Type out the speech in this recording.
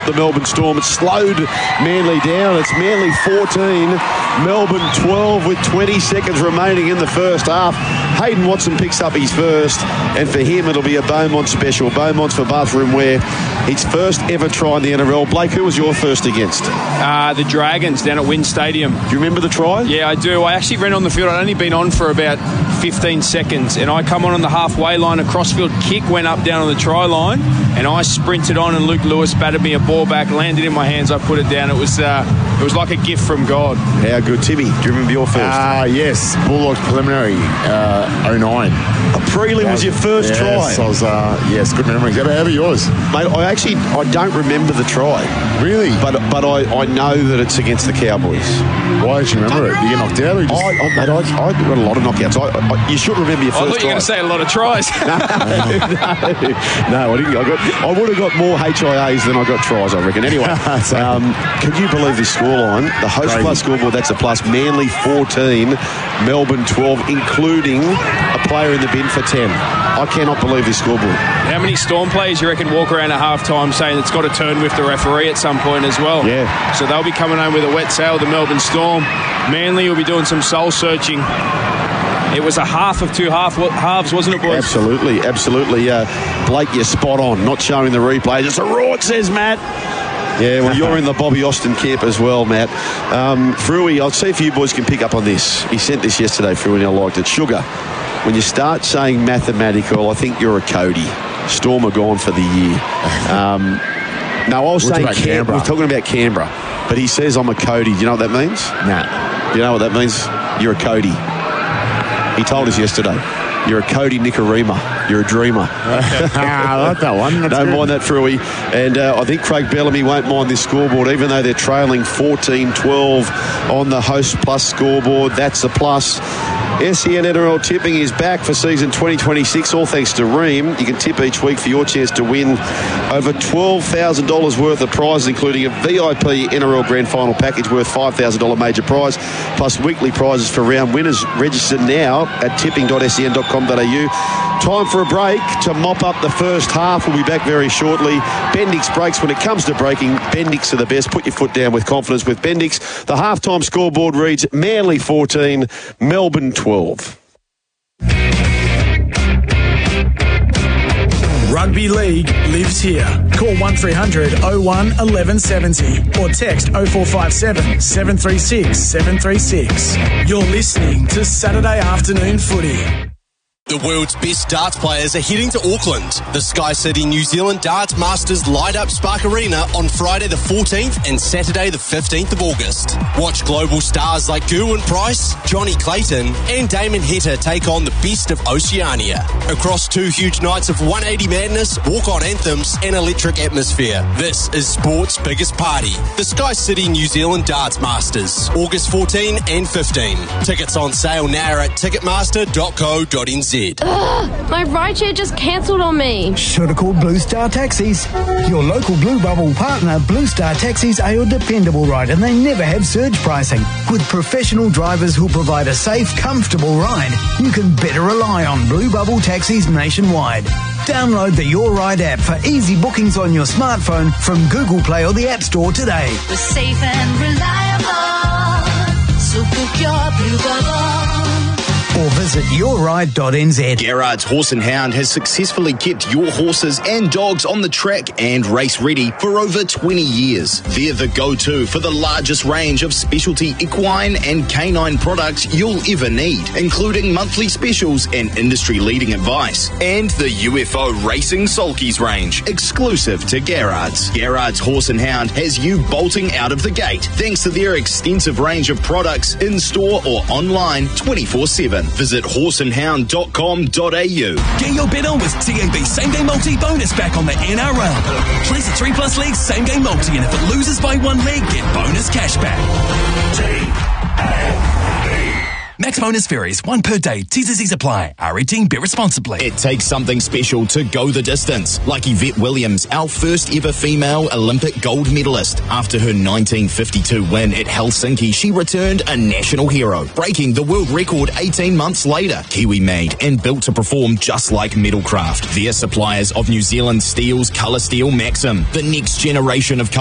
The Melbourne Storm. It slowed Manly down. It's Manly 14, Melbourne 12 with 20 seconds remaining in the first half. Hayden Watson picks up his first, and for him it'll be a Beaumont special. Beaumont's for bathroom wear. His first ever try in the NRL. Blake, who was your first against? The Dragons down at Wynn Stadium. Do you remember the try? Yeah, I do. I actually ran on the field. I'd only been on for about 15 seconds, and I come on the halfway line. A crossfield kick went up down on the try line, and I sprinted on, and Luke Lewis batted me a ball back, landed in my hands. I put it down. It was like a gift from God. How good, Timmy? Do you remember your first? Yes, Bulldogs preliminary, 09. A prelim was your first try. I was, yes, good memories. How about yours? Mate, I don't remember the try. Really? But I know that it's against the Cowboys. Why don't you remember it? Did you get knocked out? Or just... I got a lot of knockouts. You should remember your first try. I thought you were going to say a lot of tries. No, I didn't. I would have got more HIAs than I got tries, I reckon. Anyway, can you believe this scoreline? The Host Plus scoreboard, that's a plus. Manly 14, Melbourne 12, including a player in the bin for 10. I cannot believe this scoreboard. How many Storm players you reckon walk around at half-time saying it's got to turn with the referee at some point as well? Yeah. So they'll be coming home with a wet sail, the Melbourne Storm. Manly will be doing some soul-searching. It was a half of two halves, wasn't it, boys? Absolutely. Blake, you're spot on. Not showing the replay. It's a rort, says Matt. Yeah, well, you're in the Bobby Austin camp as well, Matt. Fruey, I'll see if you boys can pick up on this. He sent this yesterday, Fruey, and I liked it. Sugar, when you start saying mathematical, I think you're a Cody. Storm are gone for the year. No, I was saying Canberra. We're talking about Canberra. But he says I'm a Cody. Do you know what that means? Nah. You know what that means? You're a Cody. He told us yesterday. You're a Cody Nicarima. You're a dreamer. I like that one. Don't mind that, Fruey. And I think Craig Bellamy won't mind this scoreboard, even though they're trailing 14-12 on the Host Plus scoreboard. That's a plus. SEN NRL tipping is back for season 2026, all thanks to Ream. You can tip each week for your chance to win over $12,000 worth of prizes, including a VIP NRL Grand Final package worth $5,000 major prize, plus weekly prizes for round winners. Register now at tipping.sen.com.au. Time for a break to mop up the first half. We'll be back very shortly. Bendix breaks. When it comes to breaking, Bendix are the best. Put your foot down with confidence with Bendix. The halftime scoreboard reads Manly 14, Melbourne 12. Rugby League lives here. Call 1300 01 1170 or text 0457 736 736. You're listening to Saturday Afternoon Footy. The world's best darts players are heading to Auckland. The Sky City New Zealand Darts Masters light up Spark Arena on Friday the 14th and Saturday the 15th of August. Watch global stars like Gerwyn Price, Johnny Clayton and Damon Heta take on the best of Oceania. Across 2 huge nights of 180 madness, walk-on anthems and electric atmosphere, this is sport's biggest party. The Sky City New Zealand Darts Masters, August 14 and 15. Tickets on sale now at ticketmaster.co.nz. Ugh, my rideshare just cancelled on me. Should have called Blue Star Taxis. Your local Blue Bubble partner, Blue Star Taxis, are your dependable ride, and they never have surge pricing. With professional drivers who provide a safe, comfortable ride, you can better rely on Blue Bubble Taxis nationwide. Download the Your Ride app for easy bookings on your smartphone from Google Play or the App Store today. We're safe and reliable, so book your Blue Bubble. Or visit yourride.nz. Garrard's Horse and Hound has successfully kept your horses and dogs on the track and race ready for over 20 years. They're the go-to for the largest range of specialty equine and canine products you'll ever need, including monthly specials and industry-leading advice. And the UFO Racing Sulkies range, exclusive to Garrard's. Garrard's Horse and Hound has you bolting out of the gate thanks to their extensive range of products in-store or online 24/7. Visit horseandhound.com.au. Get your bet on with TAB Same Game Multi bonus back on the NRL. Place a 3+ league Same Game Multi, and if it loses by 1 leg, get bonus cash back. Max bonus varies. 1 per day. T's and C's apply. R18, bet responsibly. It takes something special to go the distance. Like Yvette Williams, our first ever female Olympic gold medalist. After her 1952 win at Helsinki, she returned a national hero, breaking the world record 18 months later. Kiwi made and built to perform just like Metalcraft. They're suppliers of New Zealand Steel's Colour Steel Maxim, the next generation of